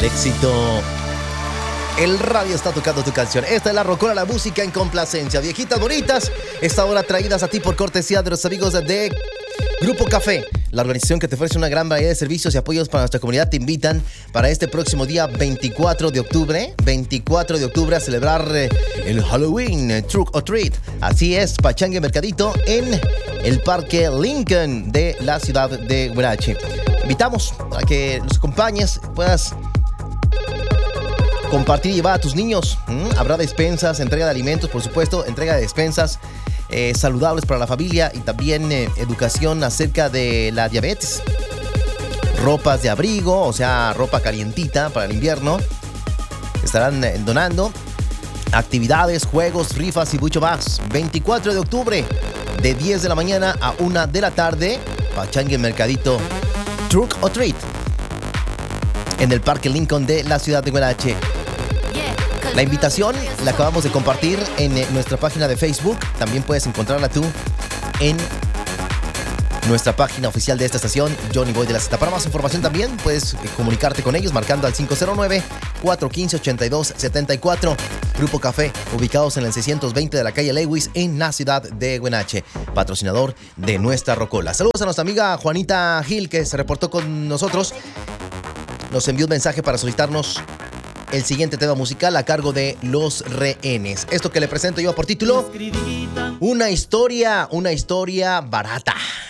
éxito. El radio está tocando tu canción. Esta es la Rocola, la música en complacencia. Viejitas bonitas, esta hora traídas a ti por cortesía de los amigos de Grupo Café, la organización que te ofrece una gran variedad de servicios y apoyos para nuestra comunidad. Te invitan para este próximo día 24 de octubre a celebrar el Halloween Trick or Treat. Así es, Pachanga y Mercadito en el Parque Lincoln de la ciudad de Huarache. Invitamos a que nos acompañes, puedas compartir y llevar a tus niños. Habrá despensas, entrega de alimentos, por supuesto, entrega de despensas saludables para la familia y también educación acerca de la diabetes. Ropas de abrigo, o sea, ropa calientita para el invierno. Estarán donando actividades, juegos, rifas y mucho más. 24 de octubre, de 10 de la mañana a 1 de la tarde, Pachanga Mercadito Trick or Treat en el Parque Lincoln de la ciudad de Huarache. La invitación la acabamos de compartir en nuestra página de Facebook. También puedes encontrarla tú en nuestra página oficial de esta estación, Johnny Boy de la Z. Para más información también puedes comunicarte con ellos marcando al 509-415-8274. Grupo Café, ubicados en el 620 de la calle Lewis en la ciudad de Huarache, patrocinador de nuestra Rocola. Saludos a nuestra amiga Juanita Gil, que se reportó con nosotros. Nos envió un mensaje para solicitarnos el siguiente tema musical a cargo de Los Rehenes. Esto que le presento yo por título, Una historia barata.